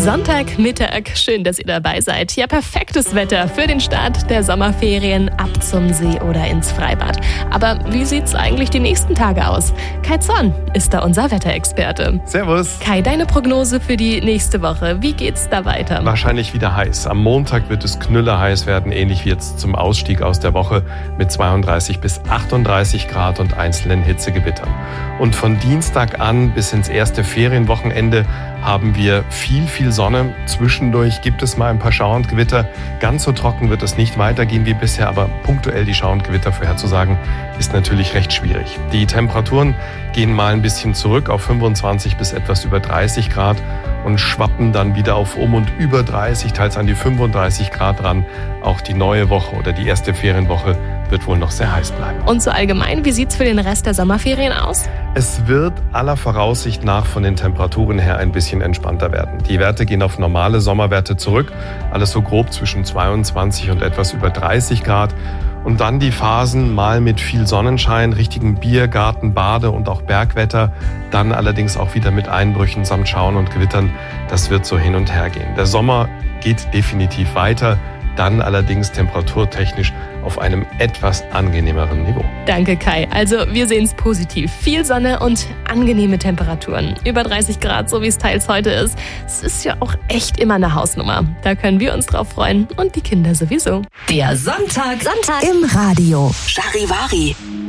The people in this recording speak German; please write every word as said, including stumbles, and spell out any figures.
Sonntagmittag, schön, dass ihr dabei seid. Ja, perfektes Wetter für den Start der Sommerferien, ab zum See oder ins Freibad. Aber wie sieht's eigentlich die nächsten Tage aus? Kai Zorn ist da unser Wetterexperte. Servus. Kai, deine Prognose für die nächste Woche, wie geht's da weiter? Wahrscheinlich wieder heiß. Am Montag wird es knüllerheiß werden, ähnlich wie jetzt zum Ausstieg aus der Woche mit zweiunddreißig bis achtunddreißig Grad und einzelnen Hitzegewittern. Und von Dienstag an bis ins erste Ferienwochenende haben wir viel, viel Sonne. Zwischendurch gibt es mal ein paar Schauer und Gewitter. Ganz so trocken wird es nicht weitergehen wie bisher, aber punktuell die Schauer und Gewitter vorherzusagen, ist natürlich recht schwierig. Die Temperaturen gehen mal ein bisschen zurück auf fünfundzwanzig bis etwas über dreißig Grad und schwappen dann wieder auf um und über dreißig, teils an die fünfunddreißig Grad ran. Auch die neue Woche oder die erste Ferienwoche wird wohl noch sehr heiß bleiben. Und so allgemein, wie sieht's für den Rest der Sommerferien aus? Es wird aller Voraussicht nach von den Temperaturen her ein bisschen entspannter werden. Die Werte gehen auf normale Sommerwerte zurück, alles so grob zwischen zweiundzwanzig und etwas über dreißig Grad. Und dann die Phasen mal mit viel Sonnenschein, richtigen Biergarten, Bade und auch Bergwetter, dann allerdings auch wieder mit Einbrüchen samt Schauern und Gewittern. Das wird so hin und her gehen. Der Sommer geht definitiv weiter, dann allerdings temperaturtechnisch auf einem etwas angenehmeren Niveau. Danke, Kai. Also wir sehen es positiv. Viel Sonne und angenehme Temperaturen. Über dreißig Grad, so wie es teils heute ist. Es ist ja auch echt immer eine Hausnummer. Da können wir uns drauf freuen und die Kinder sowieso. Der Sonntag, Sonntag im Radio. Charivari.